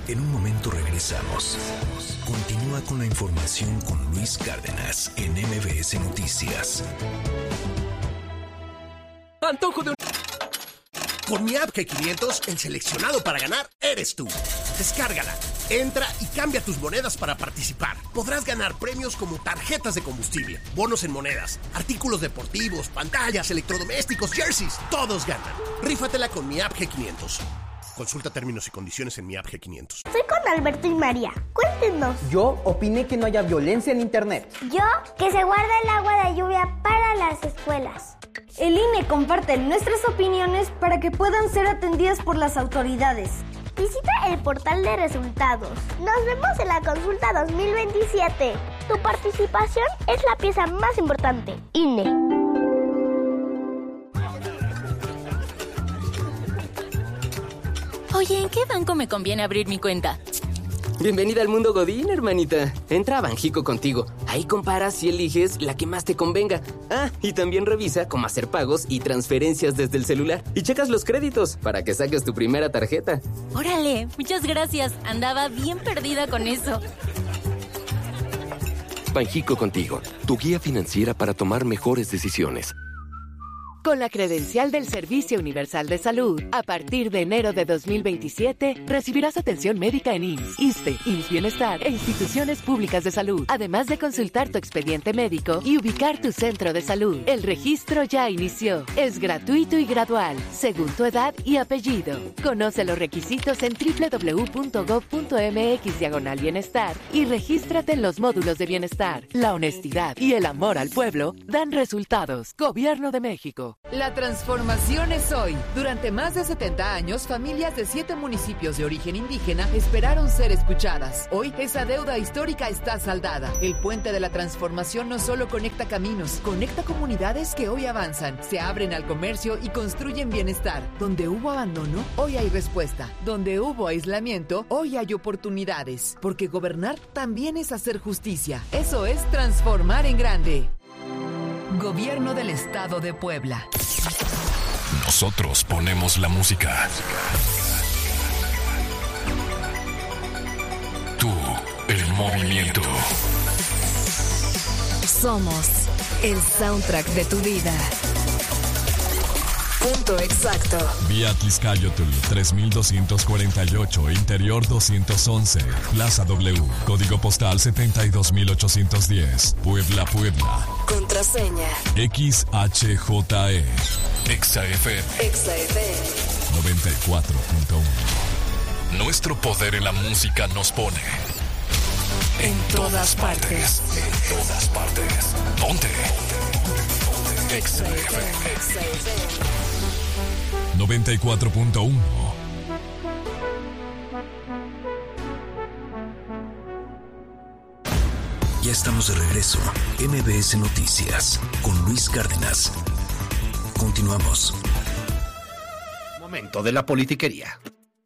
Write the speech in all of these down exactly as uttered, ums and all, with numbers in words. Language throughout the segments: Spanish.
En un momento regresamos. Continúa con la información con Luis Cárdenas en M B S Noticias. Antojo de un... Con mi app G quinientos, el seleccionado para ganar eres tú. Descárgala, entra y cambia tus monedas para participar. Podrás ganar premios como tarjetas de combustible, bonos en monedas, artículos deportivos, pantallas, electrodomésticos, jerseys. Todos ganan. Rífatela con mi app G quinientos. Consulta términos y condiciones en mi app G quinientos. Soy con Alberto y María. Cuéntenos. Yo opiné que no haya violencia en internet. Yo, que se guarda el agua de lluvia para las escuelas. El I N E comparte nuestras opiniones para que puedan ser atendidas por las autoridades. Visita el portal de resultados. Nos vemos en la consulta dos mil veintisiete. Tu participación es la pieza más importante. I N E. Oye, ¿en qué banco me conviene abrir mi cuenta? Bienvenida al mundo Godín, hermanita. Entra a Banjico Contigo. Ahí comparas y eliges la que más te convenga. Ah, y también revisa cómo hacer pagos y transferencias desde el celular. Y checas los créditos para que saques tu primera tarjeta. Órale, muchas gracias. Andaba bien perdida con eso. Banjico Contigo, tu guía financiera para tomar mejores decisiones. Con la credencial del Servicio Universal de Salud, a partir de enero de dos mil veintisiete, recibirás atención médica en I M S S, ISSSTE, I M S S Bienestar e instituciones públicas de salud, además de consultar tu expediente médico y ubicar tu centro de salud. El registro ya inició. Es gratuito y gradual, según tu edad y apellido. Conoce los requisitos en doble u doble u doble u punto gob punto eme equis diagonal bienestar y regístrate en los módulos de bienestar. La honestidad y el amor al pueblo dan resultados. Gobierno de México. La transformación es hoy. Durante más de setenta años, familias de siete municipios de origen indígena esperaron ser escuchadas. Hoy, esa deuda histórica está saldada. El puente de la transformación no solo conecta caminos, conecta comunidades que hoy avanzan, se abren al comercio y construyen bienestar. Donde hubo abandono, hoy hay respuesta. Donde hubo aislamiento, hoy hay oportunidades. Porque gobernar también es hacer justicia. Eso es transformar en grande. Gobierno del Estado de Puebla. Nosotros ponemos la música. Tú, el movimiento. Somos el soundtrack de tu vida. Punto exacto. Vía Tliscayotl tres mil doscientos cuarenta y ocho, Interior doscientos once, Plaza W, Código Postal setenta y dos mil ochocientos diez, Puebla, Puebla. Contraseña X H J E. Exa F M. Exa F M noventa y cuatro punto uno. Nuestro poder en la música nos pone en todas partes. En todas partes. Ponte. Exa F M. noventa y cuatro punto uno. Ya estamos de regreso. M B S Noticias con Luis Cárdenas. Continuamos. Momento de la politiquería.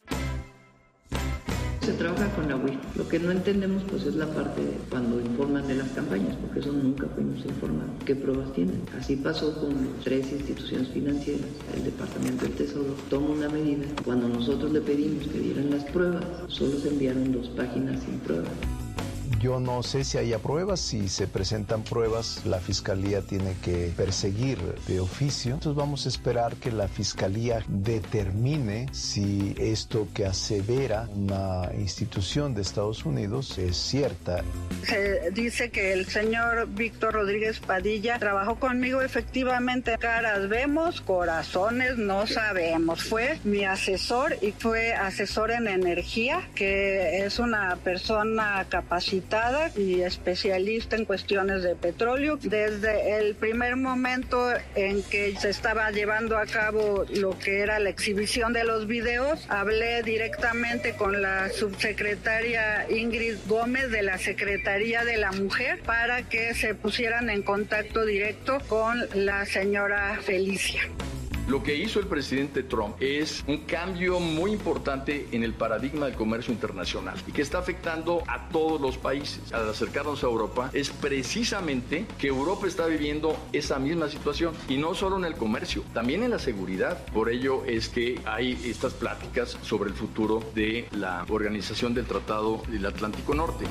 Se trabaja con la U I F. Lo que no entendemos pues es la parte de cuando informan de las campañas, porque eso nunca fuimos informados. ¿Qué pruebas tienen? Así pasó con tres instituciones financieras. El Departamento del Tesoro toma una medida. Cuando nosotros le pedimos que dieran las pruebas, solo se enviaron dos páginas sin pruebas. Yo no sé si haya pruebas, si se presentan pruebas, la Fiscalía tiene que perseguir de oficio. Entonces vamos a esperar que la Fiscalía determine si esto que asevera una institución de Estados Unidos es cierta. Se dice que el señor Víctor Rodríguez Padilla trabajó conmigo, efectivamente, caras vemos, corazones no sabemos. Fue mi asesor y fue asesor en energía, que es una persona capacitada y especialista en cuestiones de petróleo. Desde el primer momento en que se estaba llevando a cabo lo que era la exhibición de los videos, hablé directamente con la subsecretaria Ingrid Gómez de la Secretaría de la Mujer para que se pusieran en contacto directo con la señora Felicia. Lo que hizo el presidente Trump es un cambio muy importante en el paradigma del comercio internacional y que está afectando a todos los países. Al acercarnos a Europa, es precisamente que Europa está viviendo esa misma situación, y no solo en el comercio, también en la seguridad. Por ello es que hay estas pláticas sobre el futuro de la Organización del Tratado del Atlántico Norte.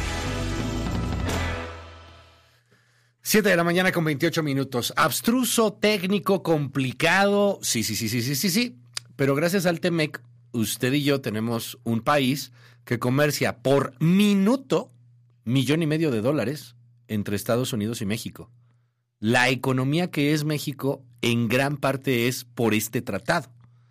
siete de la mañana con veintiocho minutos. Abstruso, técnico, complicado. Sí, sí, sí, sí, sí, sí, sí. Pero gracias al T-MEC, usted y yo tenemos un país que comercia por minuto millón y medio de dólares entre Estados Unidos y México. La economía que es México en gran parte es por este tratado.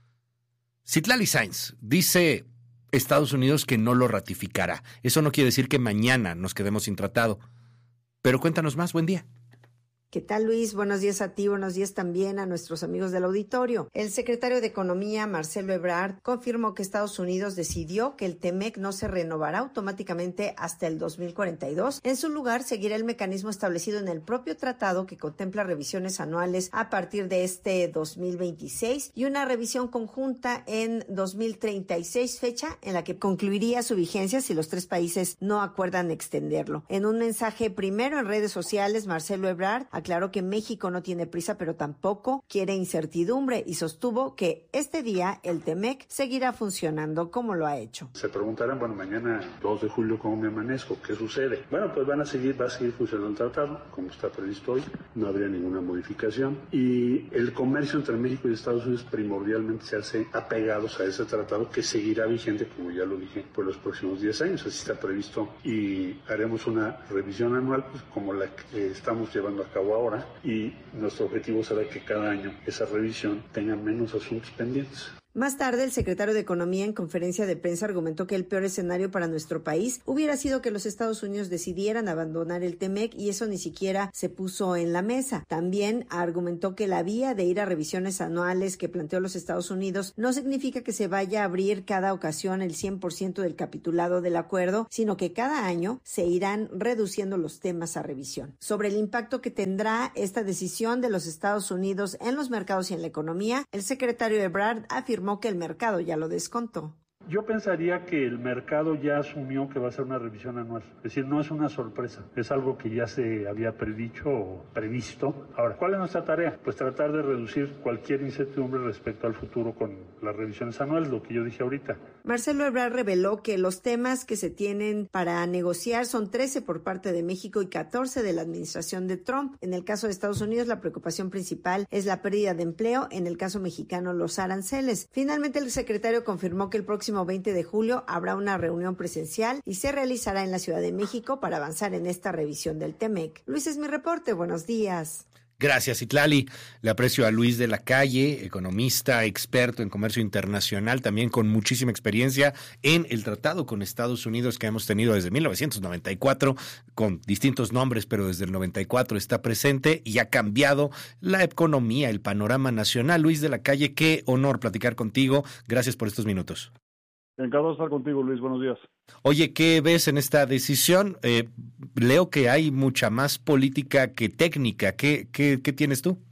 Citlali Sainz dice Estados Unidos que no lo ratificará. Eso no quiere decir que mañana nos quedemos sin tratado. Pero cuéntanos más, buen día. ¿Qué tal, Luis? Buenos días a ti, buenos días también a nuestros amigos del auditorio. El secretario de Economía, Marcelo Ebrard, confirmó que Estados Unidos decidió que el T-MEC no se renovará automáticamente hasta el dos mil cuarenta y dos. En su lugar, seguirá el mecanismo establecido en el propio tratado que contempla revisiones anuales a partir de este dos mil veintiséis y una revisión conjunta en dos mil treinta y seis, fecha en la que concluiría su vigencia si los tres países no acuerdan extenderlo. En un mensaje primero en redes sociales, Marcelo Ebrard aclaró que México no tiene prisa, pero tampoco quiere incertidumbre, y sostuvo que este día el T-MEC seguirá funcionando como lo ha hecho. Se preguntarán, bueno, mañana dos de julio, ¿cómo me amanezco? ¿Qué sucede? Bueno, pues van a seguir, va a seguir funcionando el tratado, como está previsto hoy, no habría ninguna modificación, y el comercio entre México y Estados Unidos primordialmente se hace apegados a ese tratado que seguirá vigente, como ya lo dije, por los próximos diez años, así está previsto, y haremos una revisión anual, pues, como la que estamos llevando a cabo ahora, y nuestro objetivo será que cada año esa revisión tenga menos asuntos pendientes. Más tarde, el secretario de Economía en conferencia de prensa argumentó que el peor escenario para nuestro país hubiera sido que los Estados Unidos decidieran abandonar el T-MEC, y eso ni siquiera se puso en la mesa. También argumentó que la vía de ir a revisiones anuales que planteó los Estados Unidos no significa que se vaya a abrir cada ocasión el cien por ciento del capitulado del acuerdo, sino que cada año se irán reduciendo los temas a revisión. Sobre el impacto que tendrá esta decisión de los Estados Unidos en los mercados y en la economía, el secretario Ebrard afirmó que el mercado ya lo descontó. Yo pensaría que el mercado ya asumió que va a ser una revisión anual. Es decir, no es una sorpresa. Es algo que ya se había predicho o previsto. Ahora, ¿cuál es nuestra tarea? Pues tratar de reducir cualquier incertidumbre respecto al futuro con las revisiones anuales, lo que yo dije ahorita. Marcelo Ebrard reveló que los temas que se tienen para negociar son trece por parte de México y catorce de la administración de Trump. En el caso de Estados Unidos, la preocupación principal es la pérdida de empleo. En el caso mexicano, los aranceles. Finalmente, el secretario confirmó que el próximo veinte de julio habrá una reunión presencial y se realizará en la Ciudad de México para avanzar en esta revisión del T-MEC. Luis, es mi reporte. Buenos días. Gracias, Citlali. Le aprecio a Luis de la Calle, economista, experto en comercio internacional, también con muchísima experiencia en el tratado con Estados Unidos que hemos tenido desde mil novecientos noventa y cuatro, con distintos nombres, pero desde el noventa y cuatro está presente y ha cambiado la economía, el panorama nacional. Luis de la Calle, qué honor platicar contigo. Gracias por estos minutos. Encantado de estar contigo, Luis. Buenos días. Oye, ¿qué ves en esta decisión? Eh, leo que hay mucha más política que técnica. ¿Qué, qué, qué tienes tú?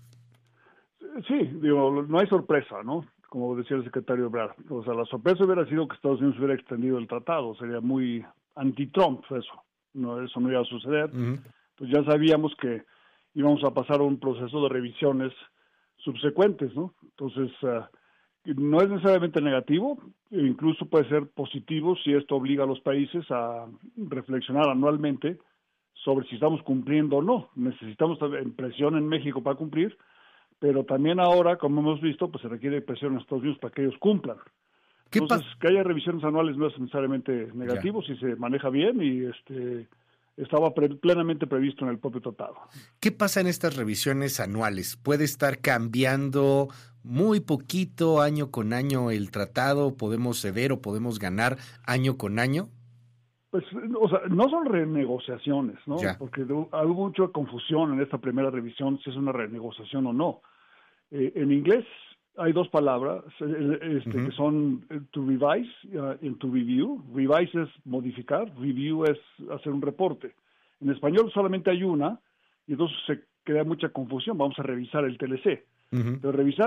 Sí, digo, no hay sorpresa, ¿no? Como decía el secretario Ebrard. O sea, la sorpresa hubiera sido que Estados Unidos hubiera extendido el tratado. Sería muy anti-Trump eso. No, eso no iba a suceder. Uh-huh. Pues ya sabíamos que íbamos a pasar a un proceso de revisiones subsecuentes, ¿no? Entonces, uh, no es necesariamente negativo, incluso puede ser positivo si esto obliga a los países a reflexionar anualmente sobre si estamos cumpliendo o no. Necesitamos presión en México para cumplir, pero también ahora, como hemos visto, pues se requiere presión en Estados Unidos para que ellos cumplan. Entonces, que haya revisiones anuales no es necesariamente negativo, ya, si se maneja bien y este estaba pre- plenamente previsto en el propio tratado. ¿Qué pasa en estas revisiones anuales? ¿Puede estar cambiando muy poquito año con año el tratado? ¿Podemos ceder o podemos ganar año con año? Pues, o sea, no son renegociaciones, ¿no? Ya. Porque hay mucha confusión en esta primera revisión si es una renegociación o no. Eh, en inglés hay dos palabras este, uh-huh. que son to revise uh, y to review. Revise es modificar, review es hacer un reporte. En español solamente hay una y entonces se crea mucha confusión. Vamos a revisar el T L C. Uh-huh. Pero revisar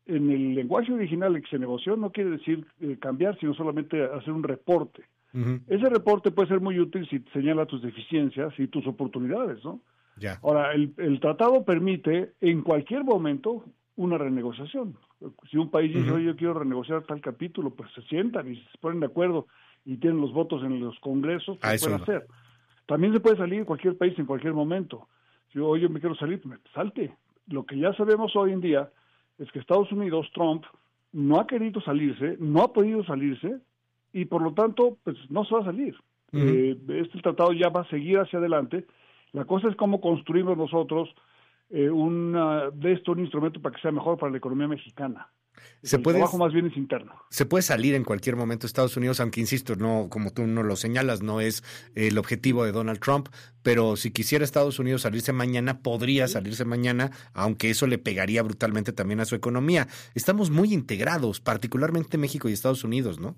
en el lenguaje original que se negoció no quiere decir eh, cambiar, sino solamente hacer un reporte. Uh-huh. Ese reporte puede ser muy útil si señala tus deficiencias y tus oportunidades, ¿no? Ya. Ahora, el, el tratado permite en cualquier momento una renegociación. Si un país dice, uh-huh. oye, yo quiero renegociar tal capítulo, pues se sientan y se ponen de acuerdo y tienen los votos en los congresos, pues pueden no. hacer. También se puede salir cualquier país en cualquier momento. Si yo, oye, me quiero salir, pues salte. Lo que ya sabemos hoy en día es que Estados Unidos, Trump, no ha querido salirse, no ha podido salirse, y por lo tanto, pues no se va a salir. Uh-huh. Eh, este tratado ya va a seguir hacia adelante. La cosa es cómo construimos nosotros eh, una, de esto un instrumento para que sea mejor para la economía mexicana. Se el puede, trabajo más bien es interno. Se puede salir en cualquier momento Estados Unidos, aunque insisto, no, como tú no lo señalas, no es el objetivo de Donald Trump, pero si quisiera Estados Unidos salirse mañana, podría salirse mañana, aunque eso le pegaría brutalmente también a su economía. Estamos muy integrados, particularmente México y Estados Unidos, ¿no?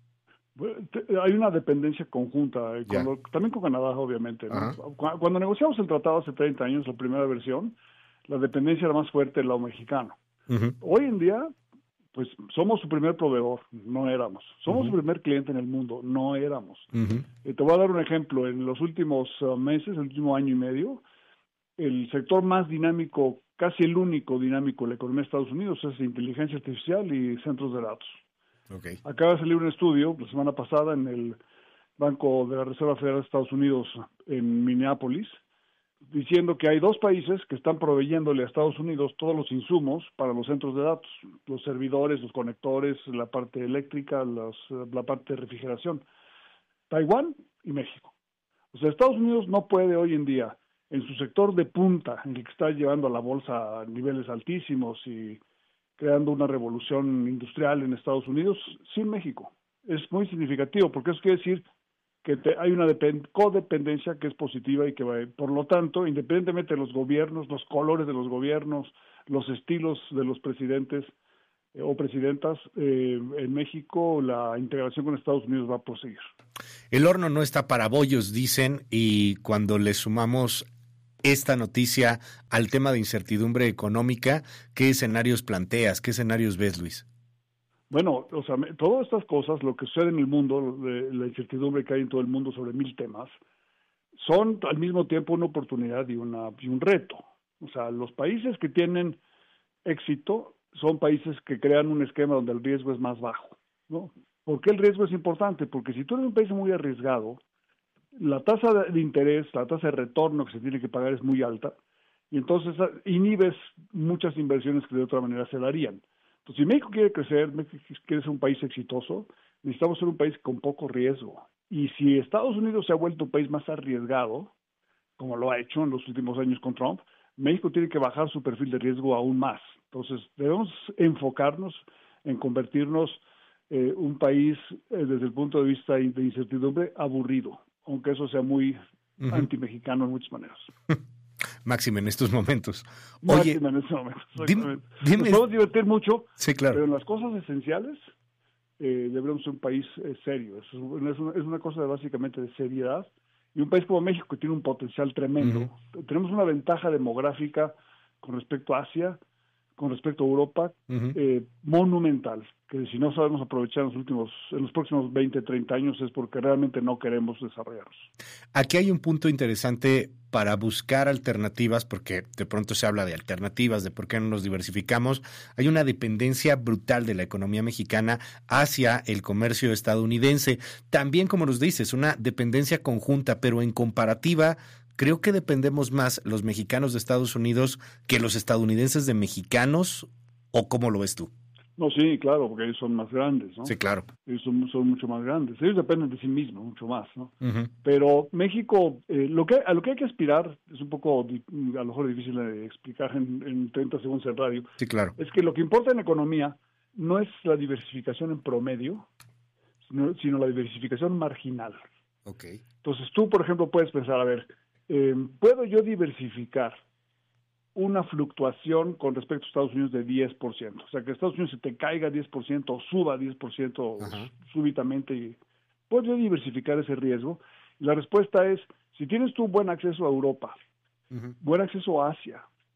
Hay una dependencia conjunta, con lo, también con Canadá, obviamente, ¿no? Cuando negociamos el tratado hace treinta años, la primera versión, la dependencia era más fuerte del lado mexicano. Uh-huh. Hoy en día, pues somos su primer proveedor, no éramos. Somos uh-huh. su primer cliente en el mundo, no éramos. Uh-huh. Eh, te voy a dar un ejemplo. En los últimos uh, meses, el último año y medio, el sector más dinámico, casi el único dinámico de la economía de Estados Unidos es inteligencia artificial y centros de datos. Okay. Acaba de salir un estudio la semana pasada en el Banco de la Reserva Federal de Estados Unidos en Minneapolis, diciendo que hay dos países que están proveyéndole a Estados Unidos todos los insumos para los centros de datos, los servidores, los conectores, la parte eléctrica, los, la parte de refrigeración, Taiwán y México. O sea, Estados Unidos no puede hoy en día, en su sector de punta, en el que está llevando a la bolsa a niveles altísimos y creando una revolución industrial en Estados Unidos, sin México. Es muy significativo, porque eso quiere decir que te, hay una depend, codependencia que es positiva y que va, por lo tanto, independientemente de los gobiernos, los colores de los gobiernos, los estilos de los presidentes eh, o presidentas, eh, en México la integración con Estados Unidos va a proseguir. El horno no está para bollos, dicen, y cuando le sumamos esta noticia al tema de incertidumbre económica, ¿qué escenarios planteas? ¿Qué escenarios ves, Luis? Bueno, o sea, todas estas cosas, lo que sucede en el mundo, la incertidumbre que hay en todo el mundo sobre mil temas, son al mismo tiempo una oportunidad y, una, y un reto. O sea, los países que tienen éxito son países que crean un esquema donde el riesgo es más bajo, ¿no? ¿Por qué el riesgo es importante? Porque si tú eres un país muy arriesgado, la tasa de interés, la tasa de retorno que se tiene que pagar es muy alta, y entonces inhibes muchas inversiones que de otra manera se darían. Entonces, si México quiere crecer, México quiere ser un país exitoso, necesitamos ser un país con poco riesgo. Y si Estados Unidos se ha vuelto un país más arriesgado, como lo ha hecho en los últimos años con Trump, México tiene que bajar su perfil de riesgo aún más. Entonces, debemos enfocarnos en convertirnos en eh, un país, eh, desde el punto de vista de incertidumbre, aburrido, aunque eso sea muy uh-huh. anti-mexicano en muchas maneras. Máxime en estos momentos. Oye, Máxime en estos momentos. Dime, dime. Nos podemos divertir mucho, sí, claro. pero en las cosas esenciales eh, debemos ser un país eh, serio. Es una, es una cosa de, básicamente de seriedad. Y un país como México que tiene un potencial tremendo. Uh-huh. Tenemos una ventaja demográfica con respecto a Asia, con respecto a Europa, uh-huh. eh, monumental, que si no sabemos aprovechar en los últimos, en los próximos veinte, treinta años es porque realmente no queremos desarrollarnos. Aquí hay un punto interesante para buscar alternativas, porque de pronto se habla de alternativas, de por qué no nos diversificamos. Hay una dependencia brutal de la economía mexicana hacia el comercio estadounidense. También, como nos dices, una dependencia conjunta, pero en comparativa, creo que dependemos más los mexicanos de Estados Unidos que los estadounidenses de mexicanos, ¿o cómo lo ves tú? No, sí, claro, porque ellos son más grandes, ¿no? Sí, claro. Ellos son, son mucho más grandes. Ellos dependen de sí mismos, mucho más, ¿no? Uh-huh. Pero México, eh, lo que a lo que hay que aspirar, es un poco, a lo mejor difícil de explicar en, en treinta segundos en radio. Sí, claro. Es que lo que importa en economía no es la diversificación en promedio, sino, sino la diversificación marginal. Okay. Entonces tú, por ejemplo, puedes pensar, a ver, eh, ¿puedo yo diversificar una fluctuación con respecto a Estados Unidos de diez por ciento? O sea, que Estados Unidos se te caiga diez por ciento o suba diez por ciento uh-huh. súbitamente. Y ¿puedo yo diversificar ese riesgo? Y la respuesta es, si tienes tú buen acceso a Europa, uh-huh. buen acceso a Asia,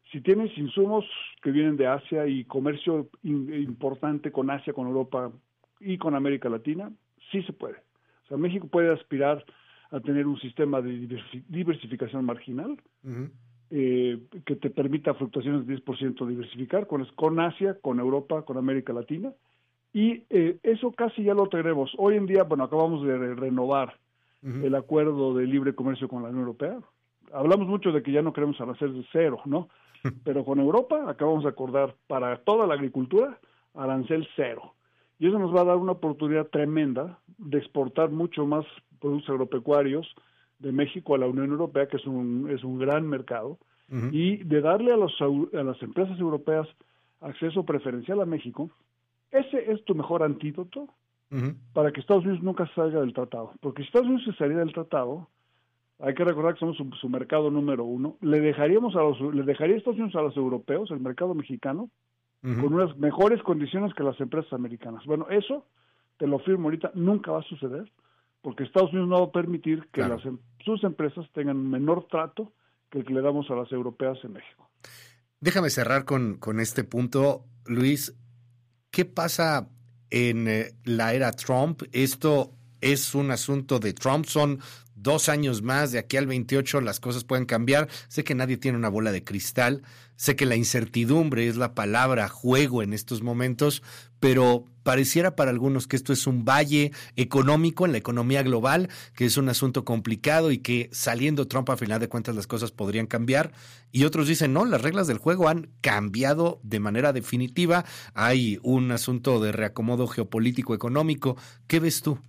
Si tienes insumos que vienen de Asia y comercio in, importante con Asia, con Europa y con América Latina, sí se puede. O sea, México puede aspirar a tener un sistema de diversificación marginal, uh-huh. eh, que te permita fluctuaciones de diez por ciento diversificar con, con Asia, con Europa, con América Latina, y eh, eso casi ya lo tenemos. Hoy en día, bueno, acabamos de re- renovar uh-huh. el acuerdo de libre comercio con la Unión Europea. Hablamos mucho de que ya no queremos hacer de cero, ¿no? Pero con Europa acabamos de acordar para toda la agricultura arancel cero. Y eso nos va a dar una oportunidad tremenda de exportar mucho más productos agropecuarios de México a la Unión Europea, que es un, es un gran mercado, uh-huh. y de darle a, los, a las empresas europeas acceso preferencial a México. Ese es tu mejor antídoto uh-huh. para que Estados Unidos nunca salga del tratado. Porque si Estados Unidos se saliera del tratado, hay que recordar que somos su, su mercado número uno. Le dejaríamos a los, le dejaría Estados Unidos a los europeos, el mercado mexicano, uh-huh. con unas mejores condiciones que las empresas americanas. Bueno, eso, te lo firmo ahorita, nunca va a suceder, porque Estados Unidos no va a permitir que claro. las, sus empresas tengan menor trato que el que le damos a las europeas en México. Déjame cerrar con, con este punto, Luis. ¿Qué pasa en eh, la era Trump? Esto es un asunto de Trump, son dos años más, de aquí al veintiocho las cosas pueden cambiar. Sé que nadie tiene una bola de cristal, sé que la incertidumbre es la palabra juego en estos momentos, pero pareciera para algunos que esto es un valle económico en la economía global, que es un asunto complicado y que saliendo Trump a final de cuentas las cosas podrían cambiar. Y otros dicen, no, las reglas del juego han cambiado de manera definitiva, hay un asunto de reacomodo geopolítico económico. ¿Qué ves tú?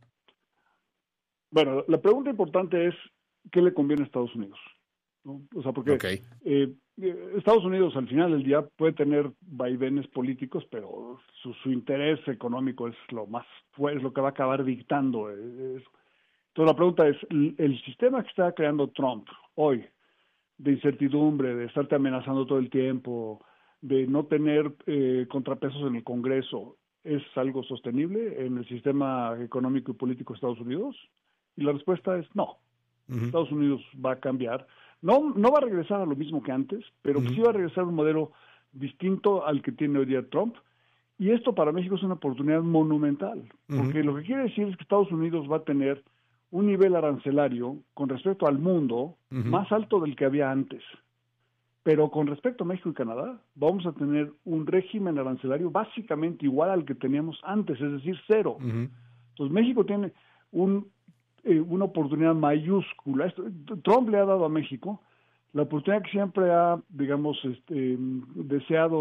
Bueno, la pregunta importante es, ¿qué le conviene a Estados Unidos? ¿No? O sea, porque okay. eh, Estados Unidos al final del día puede tener vaivenes políticos, pero su, su interés económico es lo más, es lo que va a acabar dictando. Es, entonces la pregunta es, el sistema que está creando Trump hoy, de incertidumbre, de estarte amenazando todo el tiempo, de no tener eh, contrapesos en el Congreso, ¿es algo sostenible en el sistema económico y político de Estados Unidos? Y la respuesta es no. Uh-huh. Estados Unidos va a cambiar. No, no va a regresar a lo mismo que antes, pero uh-huh. sí va a regresar a un modelo distinto al que tiene hoy día Trump. Y esto para México es una oportunidad monumental, uh-huh. porque lo que quiere decir es que Estados Unidos va a tener un nivel arancelario con respecto al mundo uh-huh. más alto del que había antes. Pero con respecto a México y Canadá, vamos a tener un régimen arancelario básicamente igual al que teníamos antes, es decir, cero. Uh-huh. Entonces México tiene un Eh, una oportunidad mayúscula. Esto, Trump le ha dado a México la oportunidad que siempre ha, digamos, este, deseado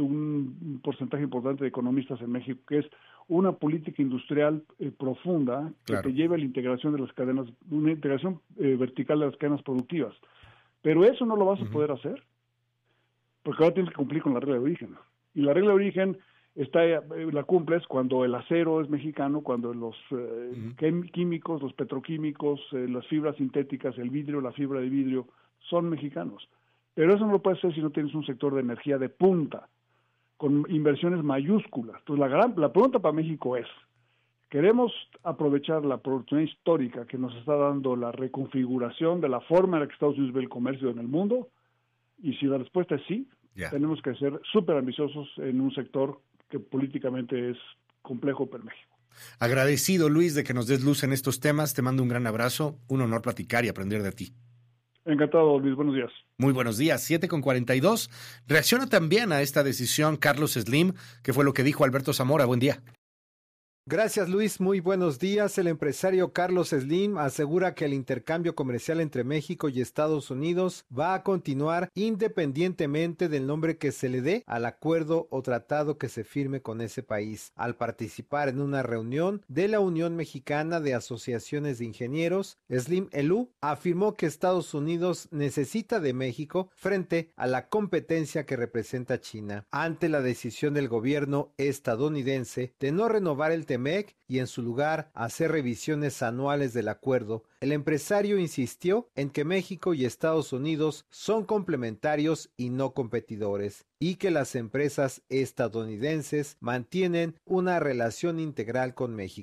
un porcentaje importante de economistas en México, que es una política industrial eh, profunda que claro. te lleve a la integración de las cadenas, una integración eh, vertical de las cadenas productivas. Pero eso no lo vas uh-huh. a poder hacer, porque ahora tienes que cumplir con la regla de origen. Y la regla de origen Está, la cumples cuando el acero es mexicano, cuando los eh, uh-huh. químicos, los petroquímicos, eh, las fibras sintéticas, el vidrio, la fibra de vidrio, son mexicanos. Pero eso no lo puedes hacer si no tienes un sector de energía de punta, con inversiones mayúsculas. Entonces la, gran, la pregunta para México es, ¿queremos aprovechar la oportunidad histórica que nos está dando la reconfiguración de la forma en la que Estados Unidos ve el comercio en el mundo? Y si la respuesta es sí, yeah. tenemos que ser súper ambiciosos en un sector que políticamente es complejo para México. Agradecido, Luis, de que nos des luz en estos temas. Te mando un gran abrazo. Un honor platicar y aprender de ti. Encantado, Luis. Buenos días. Muy buenos días. siete con cuarenta y dos. Reacciona también a esta decisión Carlos Slim, que fue lo que dijo Alberto Zamora. Buen día. Gracias, Luis. Muy buenos días. El empresario Carlos Slim asegura que el intercambio comercial entre México y Estados Unidos va a continuar independientemente del nombre que se le dé al acuerdo o tratado que se firme con ese país. Al participar en una reunión de la Unión Mexicana de Asociaciones de Ingenieros, Slim Elú afirmó que Estados Unidos necesita de México frente a la competencia que representa China. Ante la decisión del gobierno estadounidense de no renovar el tema y en su lugar hacer revisiones anuales del acuerdo, el empresario insistió en que México y Estados Unidos son complementarios y no competidores, y que las empresas estadounidenses mantienen una relación integral con México.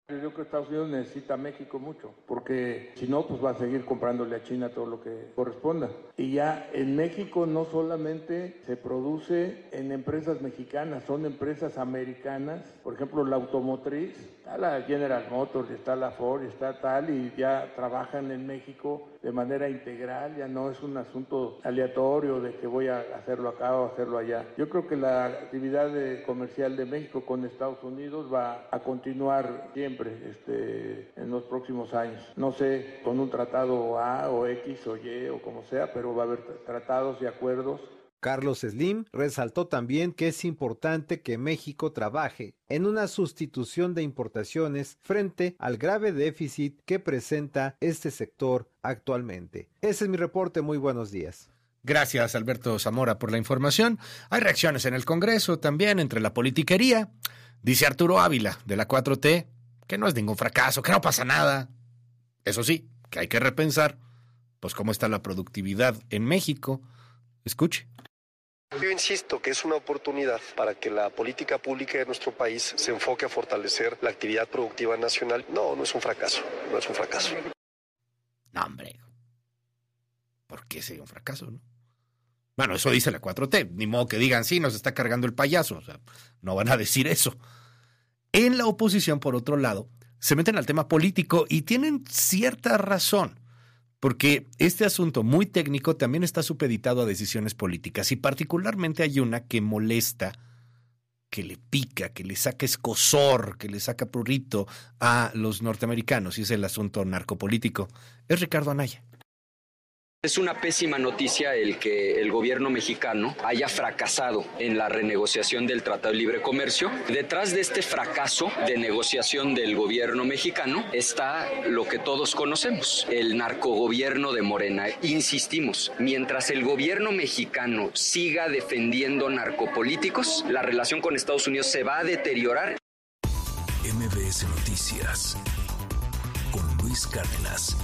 Yo creo que Estados Unidos necesita a México mucho, porque si no, pues va a seguir comprándole a China todo lo que corresponda. Y ya en México no solamente se produce en empresas mexicanas, son empresas americanas. Por ejemplo, la automotriz, está la General Motors, está la Ford, está tal, y ya trabajan en México de manera integral, ya no es un asunto aleatorio de que voy a hacerlo acá o hacerlo allá. Yo creo que la actividad de, comercial de México con Estados Unidos va a continuar siempre este, en los próximos años. No sé, con un tratado A o X o Y o como sea, pero va a haber tratados y acuerdos. Carlos Slim resaltó también que es importante que México trabaje en una sustitución de importaciones frente al grave déficit que presenta este sector actualmente. Ese es mi reporte, muy buenos días. Gracias, Alberto Zamora, por la información. Hay reacciones en el Congreso también entre la politiquería. Dice Arturo Ávila, de la cuatro T, que no es ningún fracaso, que no pasa nada. Eso sí, que hay que repensar, pues, cómo está la productividad en México. Escuche. Yo insisto que es una oportunidad para que la política pública de nuestro país se enfoque a fortalecer la actividad productiva nacional. No, no es un fracaso, no es un fracaso. No, hombre. ¿Por qué sería un fracaso, no? Bueno, eso dice la cuatro T. Ni modo que digan, sí, nos está cargando el payaso. O sea, no van a decir eso. En la oposición, por otro lado, se meten al tema político y tienen cierta razón. Porque este asunto muy técnico también está supeditado a decisiones políticas y particularmente hay una que molesta, que le pica, que le saca escozor, que le saca prurito a los norteamericanos y es el asunto narcopolítico. Es Ricardo Anaya. Es una pésima noticia el que el gobierno mexicano haya fracasado en la renegociación del Tratado de Libre Comercio. Detrás de este fracaso de negociación del gobierno mexicano está lo que todos conocemos, el narcogobierno de Morena. Insistimos, mientras el gobierno mexicano siga defendiendo narcopolíticos, la relación con Estados Unidos se va a deteriorar. M B S Noticias con Luis Cárdenas.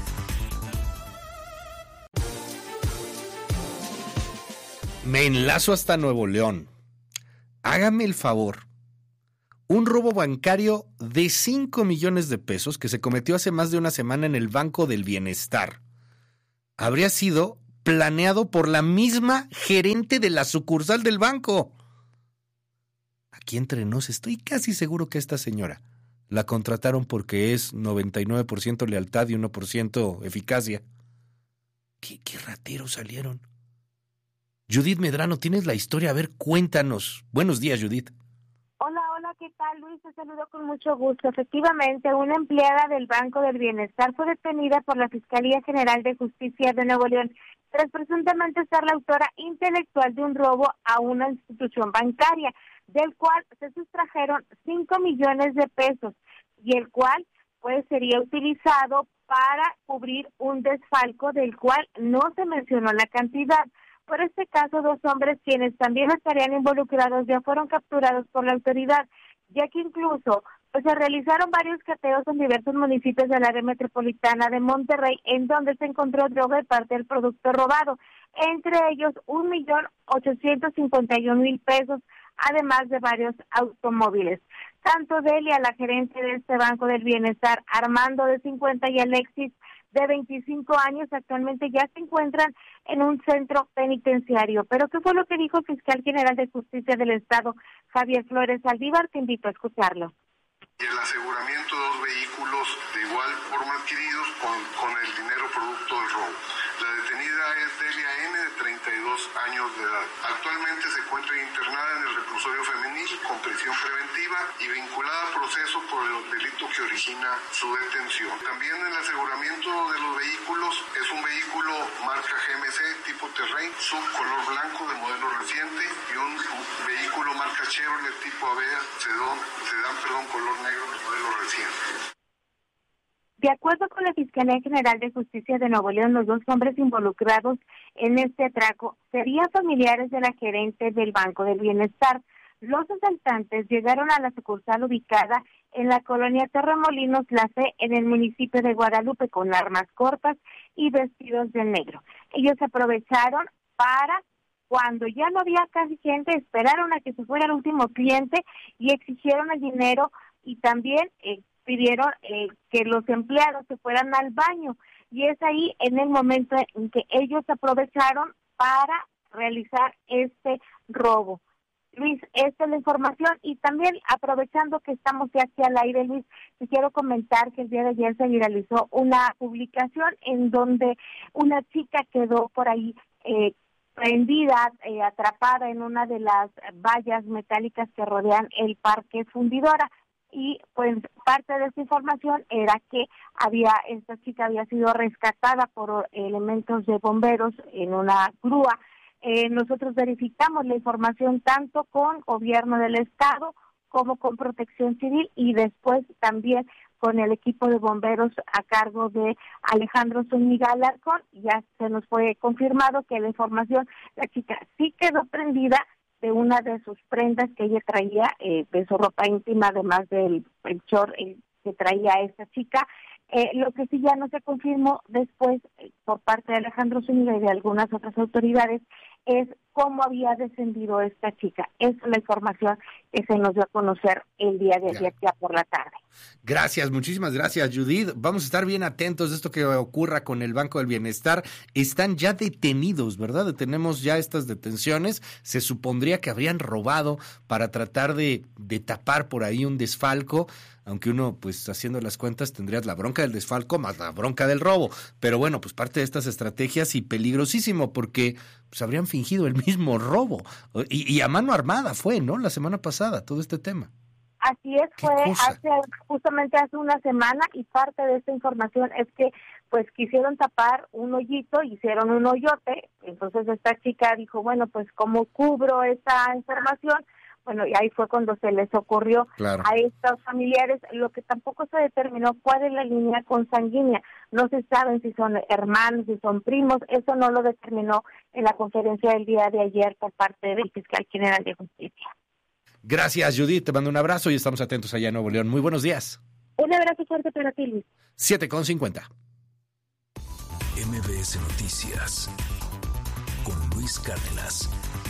Me enlazo hasta Nuevo León. Hágame el favor. Un robo bancario de cinco millones de pesos que se cometió hace más de una semana en el Banco del Bienestar habría sido planeado por la misma gerente de la sucursal del banco. Aquí entre nos, estoy casi seguro que esta señora la contrataron porque es noventa y nueve por ciento lealtad y uno por ciento eficacia. ¿Qué, qué rateros salieron? Judith Medrano, tienes la historia. A ver, cuéntanos. Buenos días, Judith. Hola, hola, ¿qué tal, Luis? Te saludo con mucho gusto. Efectivamente, una empleada del Banco del Bienestar fue detenida por la Fiscalía General de Justicia de Nuevo León tras presuntamente ser la autora intelectual de un robo a una institución bancaria, del cual se sustrajeron cinco millones de pesos y el cual pues sería utilizado para cubrir un desfalco del cual no se mencionó la cantidad. Por este caso, dos hombres quienes también estarían involucrados ya fueron capturados por la autoridad, ya que incluso pues, se realizaron varios cateos en diversos municipios del área metropolitana de Monterrey, en donde se encontró droga y parte del producto robado, entre ellos un millón ochocientos cincuenta y un mil pesos, además de varios automóviles. Tanto Delia, la gerente de este Banco del Bienestar, Armando de cincuenta y Alexis de veinticinco años, actualmente ya se encuentran en un centro penitenciario. Pero ¿qué fue lo que dijo el fiscal general de Justicia del Estado, Javier Flores Saldívar? Te invito a escucharlo. Y el aseguramiento de dos vehículos de igual forma adquiridos con, con el dinero producto del robo. La detenida es Delia N, de treinta y dos años de edad. Actualmente se encuentra internada en el reclusorio femenil con prisión preventiva y vinculada a proceso por el delito que origina su detención. También el aseguramiento de los vehículos es un vehículo marca G M C tipo Terrain, subcolor blanco de modelo reciente, y un vehículo marca Chevrolet tipo Avea, sedán, sedán perdón, color negro de modelo reciente. De acuerdo con la Fiscalía General de Justicia de Nuevo León, los dos hombres involucrados en este atraco serían familiares de la gerente del Banco del Bienestar. Los asaltantes llegaron a la sucursal ubicada en la colonia Terramolinos La Fe, en el municipio de Guadalupe, con armas cortas y vestidos de negro. Ellos aprovecharon para, cuando ya no había casi gente, esperaron a que se fuera el último cliente y exigieron el dinero y también eh, pidieron eh, que los empleados se fueran al baño, y es ahí en el momento en que ellos aprovecharon para realizar este robo. Luis, esta es la información, y también aprovechando que estamos ya aquí al aire, Luis, te quiero comentar que el día de ayer se viralizó una publicación en donde una chica quedó por ahí eh, prendida, eh, atrapada en una de las vallas metálicas que rodean el Parque Fundidora. Y pues parte de esta información era que había esta chica había sido rescatada por elementos de bomberos en una grúa. Eh, nosotros verificamos la información tanto con gobierno del estado como con Protección Civil, y después también con el equipo de bomberos a cargo de Alejandro Zúñiga Alarcón. Ya se nos fue confirmado que la información, la chica sí quedó prendida de una de sus prendas que ella traía, eh, de su ropa íntima, además del el short eh, que traía esta chica. Eh, lo que sí ya no se confirmó después eh, por parte de Alejandro Zúñiga y de algunas otras autoridades es cómo había descendido esta chica. Esa es la información que se nos dio a conocer el día de ayer, ya por la tarde. Gracias, muchísimas gracias, Judith. Vamos a estar bien atentos de esto que ocurra con el Banco del Bienestar. Están ya detenidos, ¿verdad? Tenemos ya estas detenciones. Se supondría que habrían robado para tratar de, de tapar por ahí un desfalco, aunque uno, pues haciendo las cuentas, tendrías la bronca del desfalco más la bronca del robo. Pero bueno, pues parte de estas estrategias, y peligrosísimo, porque pues habrían fingido el mismo robo. Y, y a mano armada fue, ¿no? La semana pasada, todo este tema. Así es, fue hace justamente hace una semana, y parte de esta información es que pues quisieron tapar un hoyito, hicieron un hoyote. Entonces esta chica dijo, bueno, pues ¿cómo cubro esta información? Bueno, y ahí fue cuando se les ocurrió claro. a estos familiares. Lo que tampoco se determinó cuál es la línea consanguínea. No se saben si son hermanos, si son primos. Eso no lo determinó en la conferencia del día de ayer por parte del fiscal general de justicia. Gracias, Judith. Te mando un abrazo y estamos atentos allá en Nuevo León. Muy buenos días. Un abrazo fuerte para ti, Luis. siete con cincuenta. M B S Noticias con Luis Cárdenas.